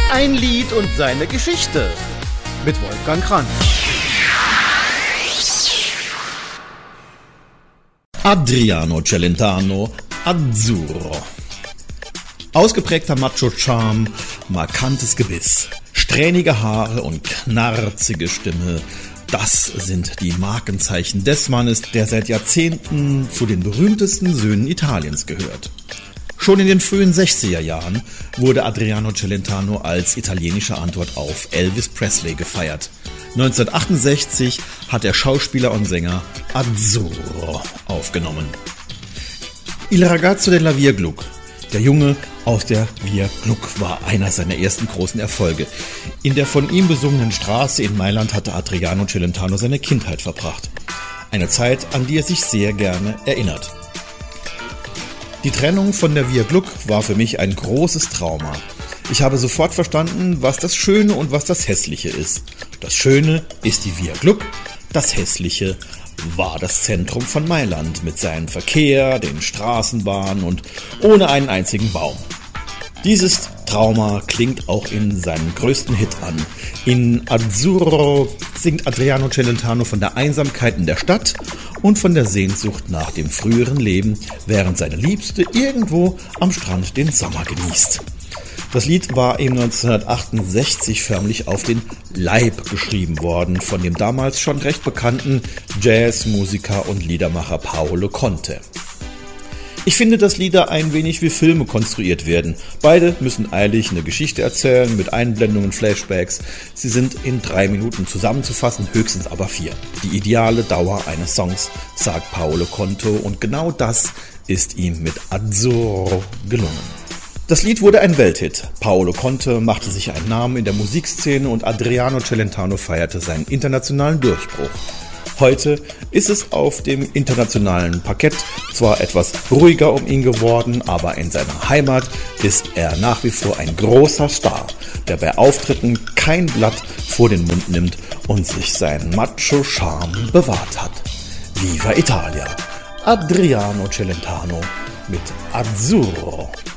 Ein Lied und seine Geschichte mit Wolfgang Kranz. Adriano Celentano, Azzurro. Ausgeprägter Macho-Charme, markantes Gebiss, strähnige Haare und knarzige Stimme. Das sind die Markenzeichen des Mannes, der seit Jahrzehnten zu den berühmtesten Söhnen Italiens gehört. Schon in den frühen 60er Jahren wurde Adriano Celentano als italienische Antwort auf Elvis Presley gefeiert. 1968 hat der Schauspieler und Sänger Azzurro aufgenommen. Il ragazzo della Via Gluck, der Junge aus der Via Gluck, war einer seiner ersten großen Erfolge. In der von ihm besungenen Straße in Mailand hatte Adriano Celentano seine Kindheit verbracht. Eine Zeit, an die er sich sehr gerne erinnert. Die Trennung von der Via Gluck war für mich ein großes Trauma. Ich habe sofort verstanden, was das Schöne und was das Hässliche ist. Das Schöne ist die Via Gluck, das Hässliche war das Zentrum von Mailand mit seinem Verkehr, den Straßenbahnen und ohne einen einzigen Baum. Dieses Trauma klingt auch in seinem größten Hit an. In Azzurro singt Adriano Celentano von der Einsamkeit in der Stadt und von der Sehnsucht nach dem früheren Leben, während seine Liebste irgendwo am Strand den Sommer genießt. Das Lied war ihm 1968 förmlich auf den Leib geschrieben worden von dem damals schon recht bekannten Jazzmusiker und Liedermacher Paolo Conte. Ich finde, dass Lieder ein wenig wie Filme konstruiert werden. Beide müssen eilig eine Geschichte erzählen mit Einblendungen, Flashbacks. Sie sind in 3 Minuten zusammenzufassen, höchstens aber 4. Die ideale Dauer eines Songs, sagt Paolo Conte, und genau das ist ihm mit Azzurro gelungen. Das Lied wurde ein Welthit. Paolo Conte machte sich einen Namen in der Musikszene und Adriano Celentano feierte seinen internationalen Durchbruch. Heute ist es auf dem internationalen Parkett zwar etwas ruhiger um ihn geworden, aber in seiner Heimat ist er nach wie vor ein großer Star, der bei Auftritten kein Blatt vor den Mund nimmt und sich seinen Macho-Charme bewahrt hat. Viva Italia! Adriano Celentano mit Azzurro.